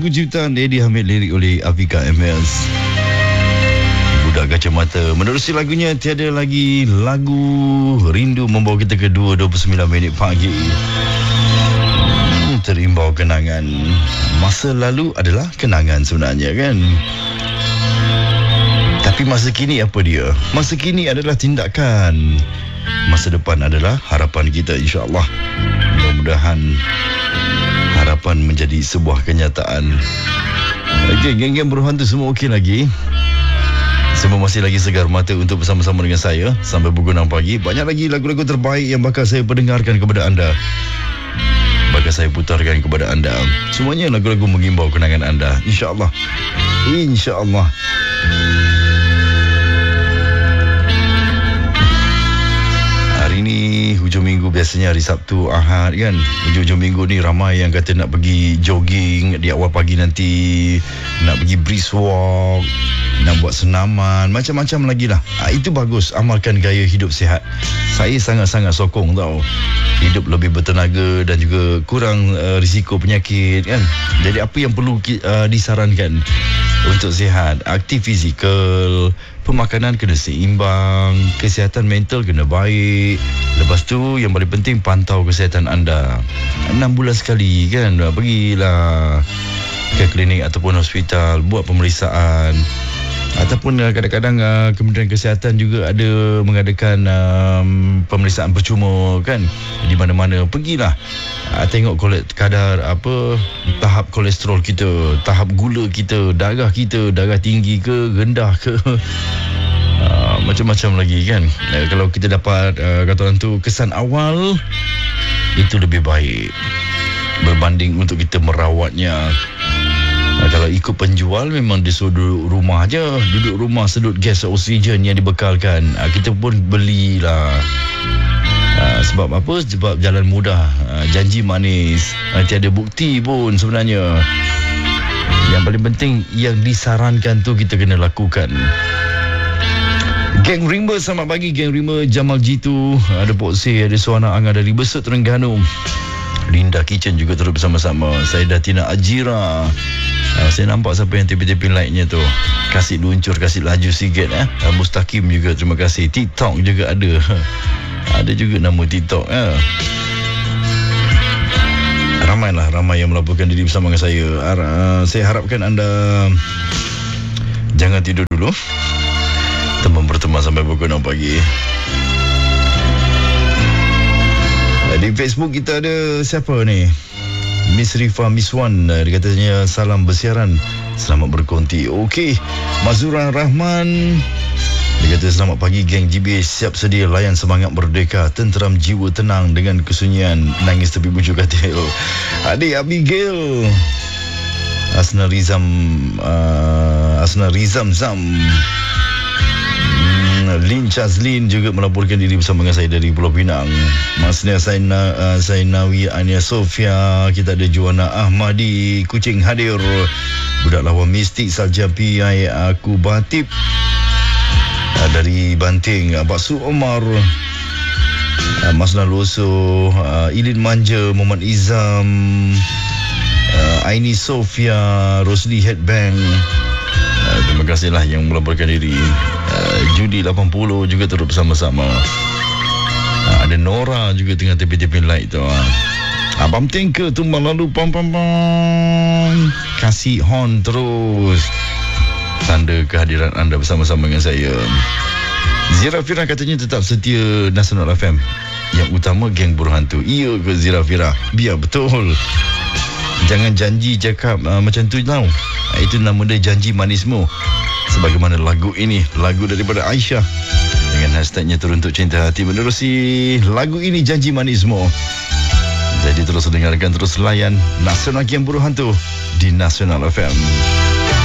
lagu ciptaan Eddie Hamid, lirik oleh Afika MS. Budak Kacamata. Menerusi lagunya tiada lagi lagu Rindu membawa kita ke 2:29 minit pagi. Terimbau kenangan. Masa lalu adalah kenangan sebenarnya kan. Tapi masa kini apa dia? Masa kini adalah tindakan. Masa depan adalah harapan kita, insya-Allah. Mudah-mudahan harapan menjadi sebuah kenyataan. Okey, geng-geng berhantu semua okey lagi? Semua masih lagi segar mata untuk bersama-sama dengan saya sampai pukul 6 pagi. Banyak lagi lagu-lagu terbaik yang bakal saya perdengarkan kepada anda. Bakal saya putarkan kepada anda. Semuanya lagu-lagu mengimbau kenangan anda, insya-Allah. Insya-Allah. Hari ni hujung minggu, biasanya hari Sabtu, Ahad kan. Hujung minggu ni ramai yang kata nak pergi jogging di awal pagi nanti, nak pergi brisk walk, nak buat senaman, macam-macam lagi lah. Itu bagus, amalkan gaya hidup sihat. Saya sangat-sangat sokong tau. Hidup lebih bertenaga dan juga kurang risiko penyakit kan. Jadi apa yang perlu disarankan untuk sihat? Aktif fizikal, pemakanan kena seimbang, kesihatan mental kena baik. Lepas tu yang paling penting pantau kesihatan anda 6 bulan sekali kan. Pergilah ke klinik ataupun hospital, buat pemeriksaan. Ataupun kadang-kadang Kementerian Kesihatan juga ada mengadakan pemeriksaan percuma kan. Di mana-mana pergilah, tengok kadar tahap kolesterol kita, tahap gula kita, darah tinggi ke rendah ke, macam-macam lagi kan. Kalau kita dapat kata orang tu kesan awal, itu lebih baik berbanding untuk kita merawatnya. Kalau ikut penjual, memang dia suruh duduk rumah je. Duduk rumah, sedut gas oksigen yang dibekalkan. Kita pun belilah. Sebab apa? Sebab jalan mudah, janji manis, tiada bukti pun sebenarnya. Yang paling penting, yang disarankan tu kita kena lakukan. Geng Rimba, selamat pagi Geng Rimba. Jamal Jitu, ada Pok C, ada Suana Angah dari Besut Terengganu. Linda Kitchen juga turut bersama-sama. Saya Tina Ajira. Saya nampak siapa yang tepi-tepi lightnya tu. Kasih luncur, kasih laju sikit. Mustaqim juga, terima kasih. TikTok juga ada. Ada juga nama TikTok. Ramai yang melaporkan diri bersama dengan saya. Saya harapkan anda jangan tidur dulu. Teman berteman sampai pukul 6 pagi. Di Facebook kita ada siapa ni? Miss Rifa Miswan, dia katanya salam bersiaran, selamat berkonti. Okey, Mazuran Rahman, dia kata selamat pagi geng GBH, siap sedia layan semangat merdeka, tenteram jiwa tenang dengan kesunyian, nangis tepi bujur katil. Adik Abigail, Asna Rizam Zam, Lin Chazlin juga melaporkan diri bersama dengan saya dari Pulau Pinang. Masnya Sainawi Ania Sofia. Kita ada Juana Ahmadi Kucing hadir. Budak lawan mistik Salja P.I. Aku Batip dari Banting. Pak Su Omar, Masna Loso, Ilin Manja, Muhammad Izam, Aini Sofia, Rosli Headbang. Terima kasihlah yang melaporkan diri. Judi 80 juga turut bersama-sama. Ada Nora juga tengah tepi-tepi light tu. Abang Tengker tumbang lalu pam. Kasih horn terus. Tanda kehadiran anda bersama-sama dengan saya. Zira Fira katanya tetap setia Nasional FM. Yang utama geng berhantu. Iya ke Zira Fira? Biar betul. Jangan janji cakap macam tu tau. Itu nama dia janji manismu. Sebagaimana lagu ini, lagu daripada Aisyah dengan hashtagnya Teruntuk Cinta Hati. Menerusi lagu ini, Janji Manismu. Jadi terus dengarkan, terus layan Nasional Geng Buruh Hantu di Nasional FM.